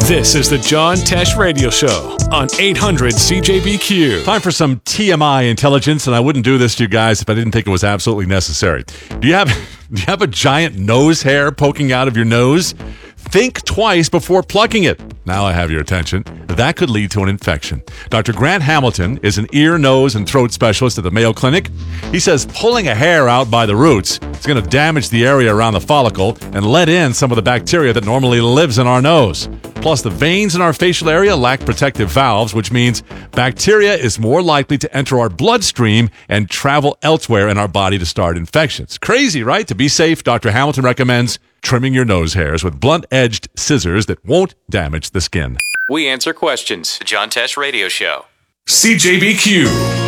This is the John Tesh Radio Show on 800 CJBQ. Time for some TMI intelligence, and I wouldn't do this to you guys if I didn't think it was absolutely necessary. Do you have a giant nose hair poking out of your nose? Think twice before plucking it. Now I have your attention. That could lead to an infection. Dr. Grant Hamilton is an ear, nose, and throat specialist at the Mayo Clinic. He says pulling a hair out by the roots is going to damage the area around the follicle and let in some of the bacteria that normally lives in our nose. Plus, the veins in our facial area lack protective valves, which means bacteria is more likely to enter our bloodstream and travel elsewhere in our body to start infections. Crazy, right? To be safe, Dr. Hamilton recommends trimming your nose hairs with blunt-edged scissors that won't damage the skin. We answer questions. The John Tesh Radio Show. CJBQ.